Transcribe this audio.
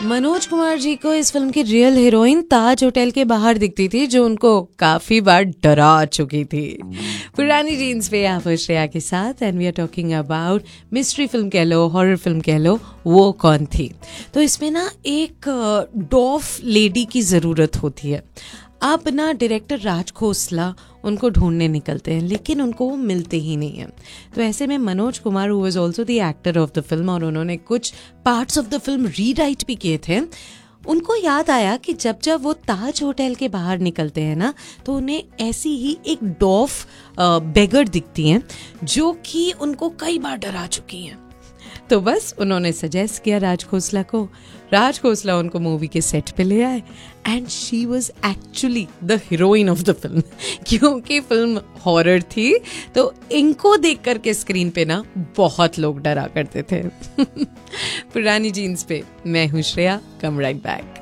मनोज कुमार जी को इस फिल्म की रियल हीरोइन ताज होटल के बाहर दिखती थी, जो उनको काफी बार डरा चुकी थी। पुरानी जीन्स पे आप श्रेया के साथ, and we are talking about mystery film कह लो, हॉरर फिल्म कह लो, वो कौन थी। तो इसमें ना एक डॉफ लेडी की जरूरत होती है। अब ना डायरेक्टर राज खोसला उनको ढूंढने निकलते हैं, लेकिन उनको वो मिलते ही नहीं है। तो ऐसे में Manoj Kumar, who was also the actor of the film, और उन्होंने कुछ parts of the film rewrite भी किए थे, उनको याद आया कि जब जब वो ताज होटल के बाहर निकलते हैं ना, तो उन्हें ऐसी ही एक डॉफ बेगर दिखती हैं जो कि उनको कई बार डरा चुकी हैं। तो बस उन्होंने सजेस्ट किया राज खोसला को, राज खोसला उनको मूवी के सेट पे ले आए, and she was actually the heroine of the film. क्योंकि फिल्म हॉरर थी, तो इनको देख करके स्क्रीन पे ना बहुत लोग डरा करते थे। पुरानी जीन्स पे मैं हूँ श्रेया, कम राइट बैक।